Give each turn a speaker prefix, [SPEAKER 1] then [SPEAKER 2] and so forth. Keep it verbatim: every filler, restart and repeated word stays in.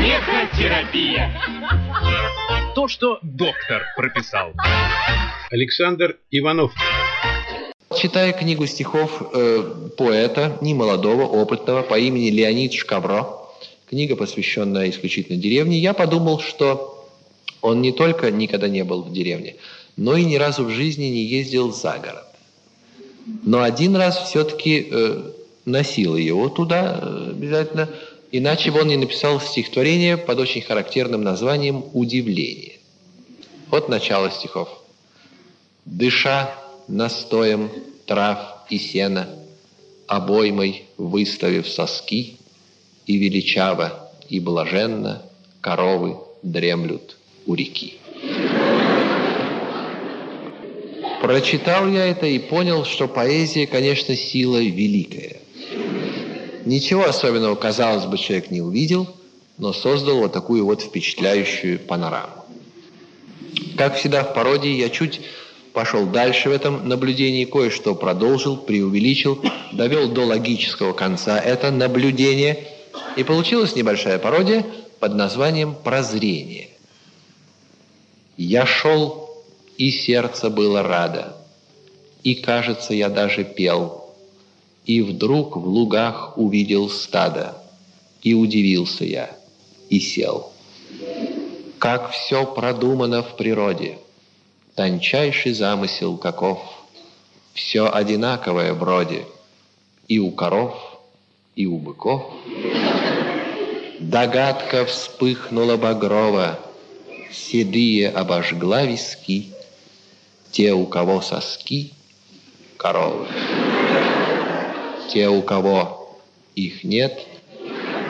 [SPEAKER 1] Смехотерапия. То, что доктор прописал.
[SPEAKER 2] Александр Иванов.
[SPEAKER 3] Читая книгу стихов э, поэта, немолодого, опытного, по имени Леонид Шкабро, книга, посвященная исключительно деревне, я подумал, что он не только никогда не был в деревне, но и ни разу в жизни не ездил за город. Но один раз все-таки э, носил его туда э, обязательно, иначе бы он не написал стихотворение под очень характерным названием «Удивление». Вот начало стихов. «Дыша настоем трав и сена, обоймой выставив соски, и величаво, и блаженно коровы дремлют у реки». Прочитал я это и понял, что поэзия, конечно, сила великая. Ничего особенного, казалось бы, человек не увидел, но создал вот такую вот впечатляющую панораму. Как всегда в пародии, я чуть пошел дальше в этом наблюдении, кое-что продолжил, преувеличил, довел до логического конца это наблюдение, и получилась небольшая пародия под названием «Прозрение». Я шел, и сердце было радо, и, кажется, я даже пел, и вдруг в лугах увидел стадо, и удивился я, и сел. Как все продумано в природе, тончайший замысел каков, все одинаковое вроде, и у коров, и у быков. Догадка вспыхнула багрово, седые обожгла виски, те, у кого соски, коровы, те, у кого их нет,